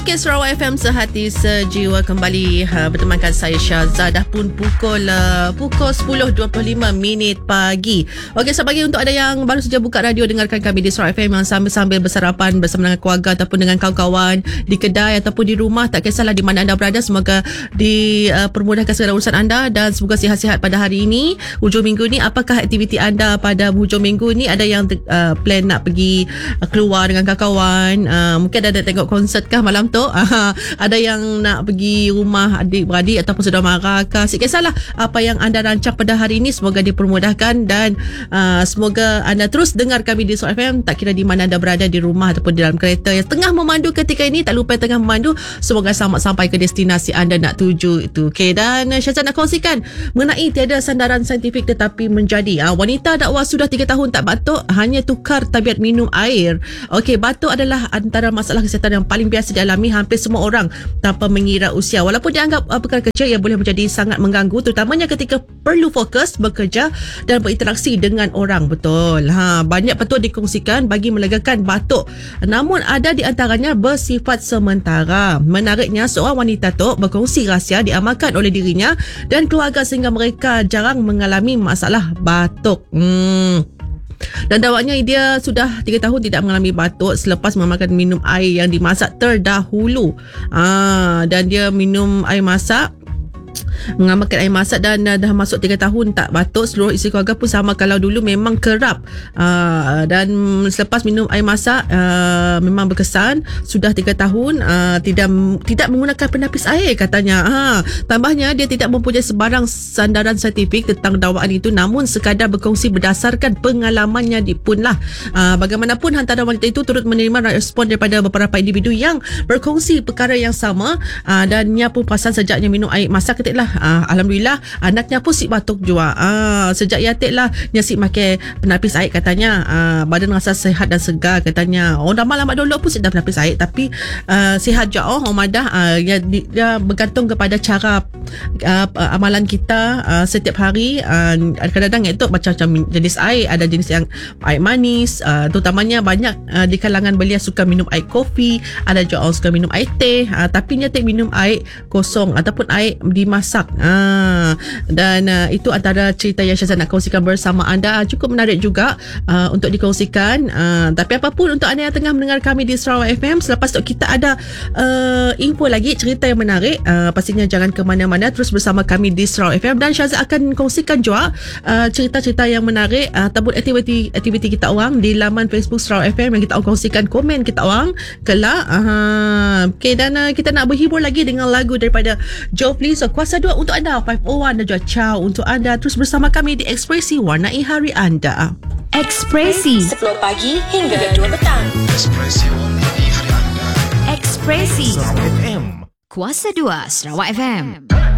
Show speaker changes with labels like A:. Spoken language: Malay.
A: Okey, Sarawak FM sehati sejiwa kembali bertemankan saya Syazah. Dah pun pukul 10.25 pagi. Okey, sebagai untuk ada yang baru saja buka radio, dengarkan kami di Sarawak FM yang sambil bersarapan bersama dengan keluarga ataupun dengan kawan-kawan di kedai ataupun di rumah, tak kisahlah di mana anda berada, semoga dipermudahkan segala urusan anda dan semoga sihat-sihat pada hari ini. Hujung minggu ni, apakah aktiviti anda pada hujung minggu ni? Ada yang plan nak pergi keluar dengan kawan-kawan, mungkin ada tengok konsert kah malam tu, ada yang nak pergi rumah adik-beradik ataupun saudara mara kah, tak kisahlah apa yang anda rancang pada hari ini, semoga dipermudahkan dan semoga anda terus dengar kami di Sarawak FM, tak kira di mana anda berada, di rumah ataupun di dalam kereta yang tengah memandu ketika ini. Tak lupa tengah memandu, semoga selamat sampai ke destinasi anda nak tuju itu. Okey, dan Syazah nak kongsikan mengenai tiada sandaran saintifik tetapi menjadi wanita dakwa sudah 3 tahun tak batuk, hanya tukar tabiat minum air. Okey, batuk adalah antara masalah kesihatan yang paling biasa dialami hampir semua orang tanpa mengira usia. Walaupun dianggap perkara kecil, ia boleh menjadi sangat mengganggu, terutamanya ketika perlu fokus bekerja dan berinteraksi dengan orang. Betul. Banyak betul dikongsikan bagi melegakan batuk. Namun ada di antaranya bersifat sementara. Menariknya, seorang wanita tu berkongsi rahsia diamalkan oleh dirinya dan keluarga sehingga mereka jarang mengalami masalah batuk. Dan dakwanya dia sudah 3 tahun tidak mengalami batuk selepas memakan minum air yang dimasak terdahulu. Dan dia minum air masak, mengamalkan air masak dan dah masuk 3 tahun tak batuk. Seluruh isi keluarga pun sama, kalau dulu memang kerap dan selepas minum air masak memang berkesan. Sudah 3 tahun tidak menggunakan penapis air katanya. Tambahnya, dia tidak mempunyai sebarang sandaran saintifik tentang dakwaan itu, namun sekadar berkongsi berdasarkan pengalamannya pun lah. Bagaimanapun, hantaran wanita itu turut menerima respon daripada beberapa individu yang berkongsi perkara yang sama, dan ia pun perasan sejaknya minum air masak ketiklah, alhamdulillah anaknya pun sik batuk juga. Sejak yatik lah dia sik pakai penapis air katanya. Badan rasa sihat dan segar katanya. Dah malam dulu pun sik dah penapis air, tapi sihat je madah. Dia bergantung kepada cara amalan kita setiap hari. Kadang-kadang itu macam-macam jenis air, ada jenis yang air manis, terutamanya banyak di kalangan belia suka minum air kopi, ada juga orang suka minum air teh, tapi nyetik minum air kosong ataupun air dimasak. Dan itu antara cerita yang Syazah nak kongsikan bersama anda. Cukup menarik juga untuk dikongsikan. Tapi apapun, untuk anda yang tengah mendengar kami di Sarawak FM, selepas tu kita ada info lagi, cerita yang menarik. Pastinya jangan ke mana-mana, terus bersama kami di Sarawak FM. Dan Syazah akan kongsikan juga cerita-cerita yang menarik ataupun aktiviti kita orang di laman Facebook Sarawak FM yang kita kongsikan komen kita orang kelak. Okay, dan kita nak berhibur lagi dengan lagu daripada Jofli. So, Kuasa 2 untuk anda, 501 dan juga Ciao untuk anda. Terus bersama kami di Ekspresi, warnai hari anda.
B: Ekspresi
C: 10 pagi hingga 2 petang.
D: Ekspresi warnai hari anda.
B: Ekspresi
D: Sarawak FM.
B: Kuasa 2 Sarawak FM.